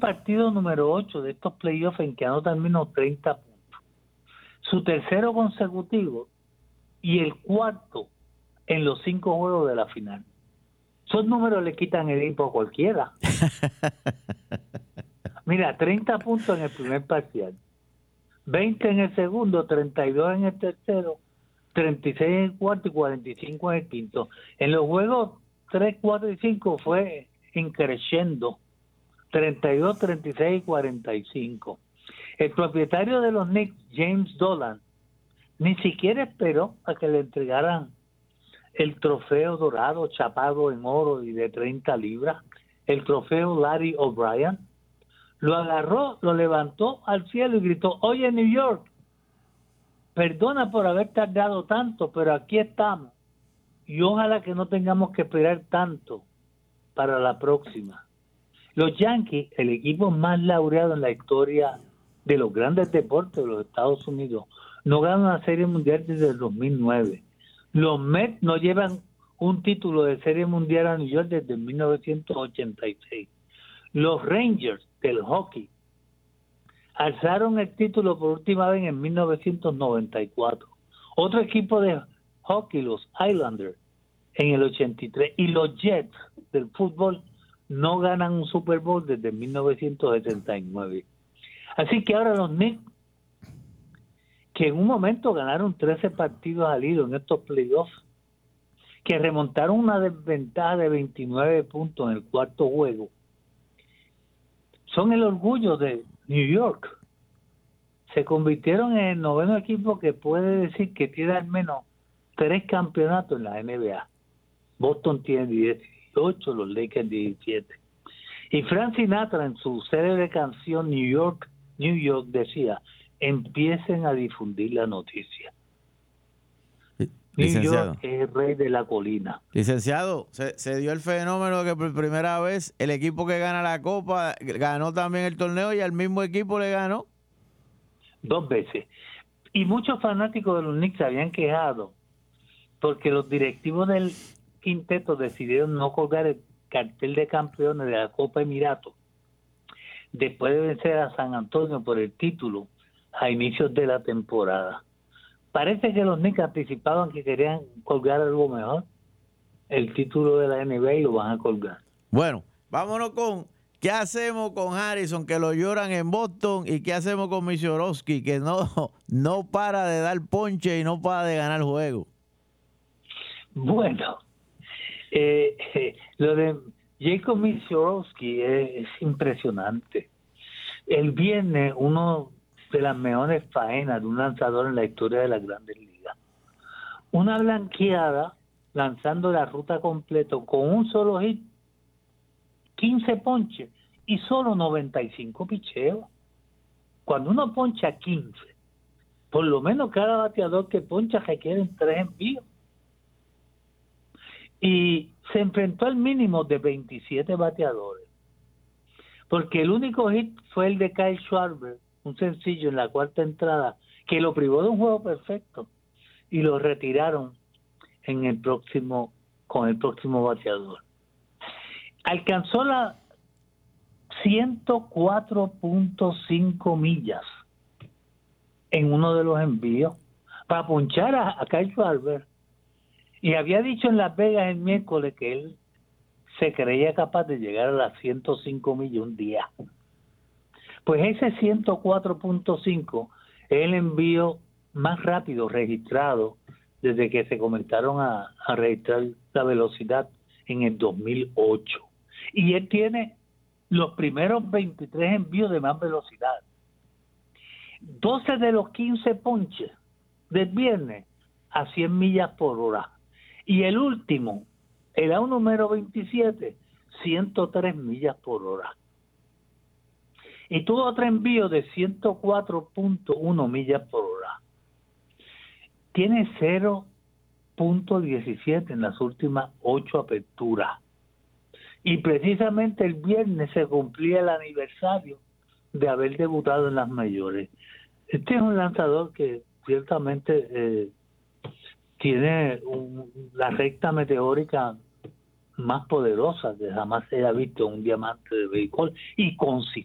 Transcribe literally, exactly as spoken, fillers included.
partido número ocho de estos playoffs en que anota al menos treinta puntos. Su tercero consecutivo y el cuarto en los cinco juegos de la final. Esos números le quitan el equipo a cualquiera. Mira, treinta puntos en el primer parcial, veinte en el segundo, treinta y dos en el tercero, treinta y seis en el cuarto y cuarenta y cinco en el quinto. En los juegos tres, cuatro y cinco fue increciendo, treinta y dos, treinta y seis y cuarenta y cinco. El propietario de los Knicks, James Dolan, ni siquiera esperó a que le entregaran el trofeo dorado chapado en oro y de treinta libras, el trofeo Larry O'Brien. Lo agarró, lo levantó al cielo y gritó: oye, New York, perdona por haber tardado tanto, pero aquí estamos. Y ojalá que no tengamos que esperar tanto para la próxima. Los Yankees, el equipo más laureado en la historia de los grandes deportes de los Estados Unidos, no ganan una serie mundial desde el dos mil nueve. Los Mets no llevan un título de serie mundial a New York desde mil novecientos ochenta y seis. Los Rangers del hockey alzaron el título por última vez en mil novecientos noventa y cuatro. Otro equipo de hockey, los Islanders, en el ochenta y tres. Y los Jets del fútbol no ganan un Super Bowl desde mil novecientos setenta y nueve. Así que ahora los Knicks, que en un momento ganaron trece partidos al hilo en estos playoffs, que remontaron una desventaja de veintinueve puntos en el cuarto juego, son el orgullo de New York. Se convirtieron en el noveno equipo que puede decir que tiene al menos tres campeonatos en la N B A. Boston tiene dieciocho, los Lakers diecisiete. Y Frank Sinatra, en su célebre canción New York, New York, decía: empiecen a difundir la noticia. Licenciado. New York es el rey de la colina. Licenciado, se, se dio el fenómeno que por primera vez el equipo que gana la Copa ganó también el torneo y al mismo equipo le ganó. Dos veces. Y muchos fanáticos de los Knicks se habían quejado porque los directivos del quinteto decidieron no colgar el cartel de campeones de la Copa Emiratos después de vencer a San Antonio por el título a inicios de la temporada. Parece que los Knicks anticipaban que querían colgar algo mejor, el título de la N B A, y lo van a colgar. Bueno, vámonos con ¿qué hacemos con Harrison, que lo lloran en Boston? ¿Y qué hacemos con Michorowski, que no, no para de dar ponche y no para de ganar juego? Bueno, eh, eh, lo de Jacob Michorowski es, es impresionante. El viernes, uno de las mejores faenas de un lanzador en la historia de las Grandes Ligas. Una blanqueada lanzando la ruta completa con un solo hit, quince ponches y solo noventa y cinco picheos. Cuando uno poncha quince, por lo menos cada bateador que poncha requiere tres envíos. Y se enfrentó al mínimo de veintisiete bateadores, porque el único hit fue el de Kyle Schwarber, un sencillo en la cuarta entrada, que lo privó de un juego perfecto y lo retiraron en el próximo con el próximo bateador. Alcanzó la ciento cuatro punto cinco millas en uno de los envíos para ponchar a, a Kyle Schwarber, y había dicho en Las Vegas el miércoles que él se creía capaz de llegar a las ciento cinco millas un día. Pues ese ciento cuatro punto cinco es el envío más rápido registrado desde que se comenzaron a, a registrar la velocidad en el dos mil ocho. Y él tiene los primeros veintitrés envíos de más velocidad. doce de los quince ponches del viernes a cien millas por hora. Y el último, el out número veintisiete, ciento tres millas por hora. Y tuvo otro envío de ciento cuatro punto uno millas por hora. Tiene cero punto diecisiete en las últimas ocho aperturas. Y precisamente el viernes se cumplía el aniversario de haber debutado en las mayores. Este es un lanzador que ciertamente eh, tiene un, la recta meteórica más poderosa que jamás se haya visto en un diamante de béisbol, y consistente.